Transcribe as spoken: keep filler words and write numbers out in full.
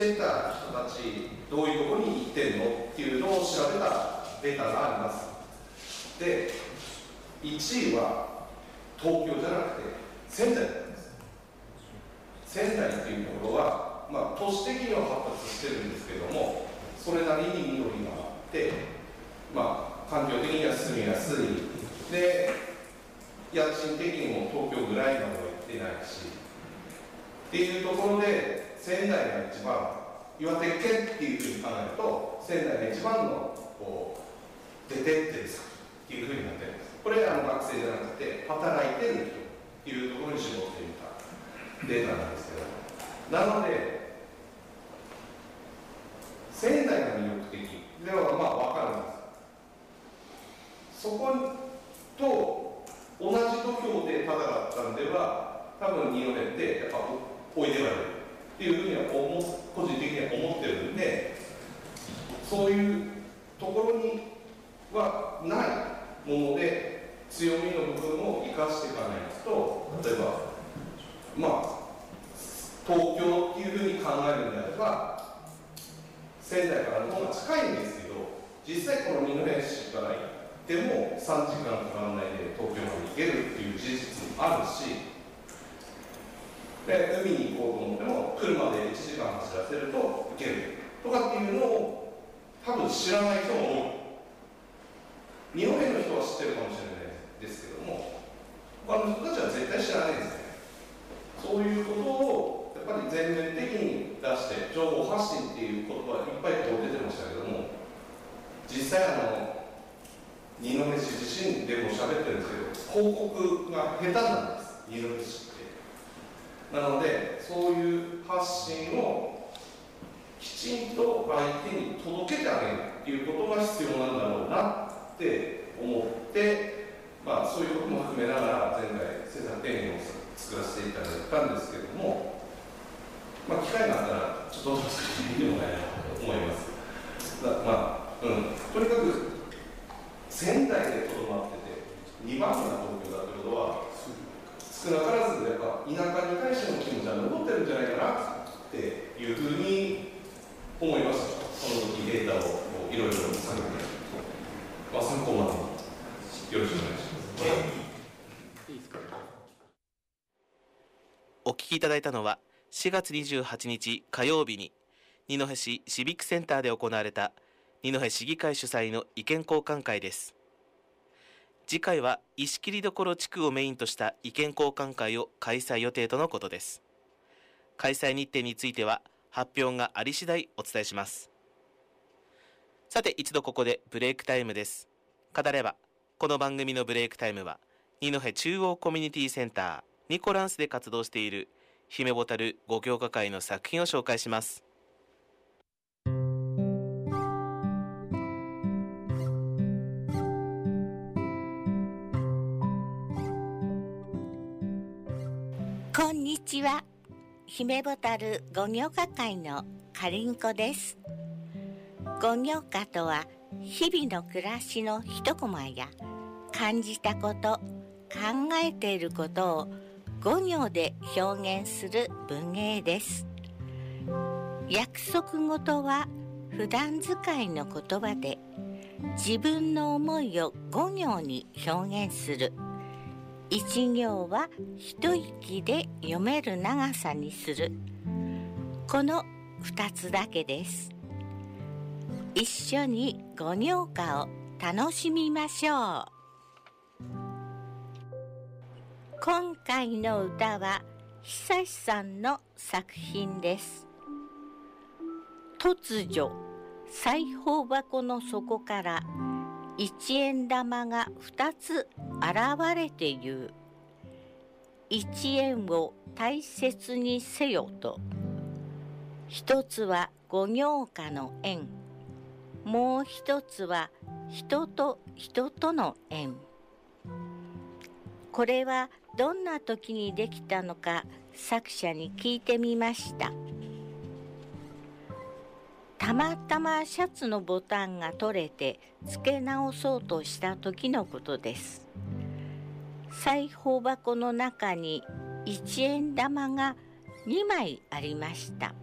センターの人たち、どういうところに行ってるのっていうのを調べたデータがあります。で、いちいは東京じゃなくて仙台なんです。仙台っていうところは、まあ、都市的には発達してるんですけども、それなりに緑があって、まあ、環境的には住みやすい。で、家賃的にも東京ぐらいまでは行ってないし、っていうところで、仙台が一番、岩手県っていうふうに考えると、仙台が一番のこう出てってる先っていうふうになってるんです。これあの学生じゃなくて、働いてる人っていうところに絞ってみたデータなんですけど、なので、仙台が魅力的ではまあ分かるんです。そこと同じ土俵で戦ったんでは、多分二戸ってやっぱ置いてかれるっていうふうには個人的には思ってるんで、そういうところにはないもので強みの部分を生かしていかないと、例えばまあ東京っていうふうに考えるんであれば仙台からの方が近いんですけど、実際この二戸市から行ってもさんじかんかからないで東京まで行けるっていう事実もあるし、で海に行こうと思っても車でいちじかん走らせると行けるとかっていうのを多分知らない人も多い。二戸の人は知ってるかもしれないですけども、他の人たちは絶対知らないですね。そういうことをやっぱり全面的に出して情報発信っていう言葉がいっぱいこう出てましたけども、実際あの二戸市自身でも喋ってるんですけど、広告が下手なんです、二戸市って。なのでそういう発信をきちんと相手に届けてあげるっていうことが必要なんだろうなって思って、まあ、そういうことも含めながら前回政策提言を作らせていただいたんですけども、まあ、機会があったらちょっとどうぞ作ってみてもらえればと思います。だまあうん、とにかく仙台でとどまっててにばんめな東京だということは少なからずやっぱ田舎に対しての気持ちは残ってるんじゃないかなっていうふうに思いました。その時データをいろいろ探って、まあ、参考までよろしくお願いします。いいですか。 お聞きいただいたのはしがつにじゅうはちにち火曜日に二戸市シビックセンターで行われた二戸市議会主催の意見交換会です。次回は石切所地区をメインとした意見交換会を開催予定とのことです。開催日程については発表があり次第お伝えします。さて一度ここでブレイクタイムです。語ればこの番組のブレイクタイムは二戸中央コミュニティセンターニコランスで活動している姫ボタルご教科会の作品を紹介します。 こんにちは。姫ボタルご行科会のかりんこです。ご行科とは日々の暮らしの一コマや感じたこと、考えていることをご行で表現する文芸です。約束事は普段使いの言葉で自分の思いをご行に表現する。一行は一息で読める長さにする。この二つだけです。一緒にご行科を楽しみましょう。今回の歌は久志さんの作品です。突如、裁縫箱の底から一円玉が二つ現れて言う。一円を大切にせよと。一つはご行科の縁。もう一つは人と人との縁。これはどんな時にできたのか作者に聞いてみました。たまたまシャツのボタンが取れて付け直そうとした時のことです。裁縫箱の中に一円玉がにまいありました。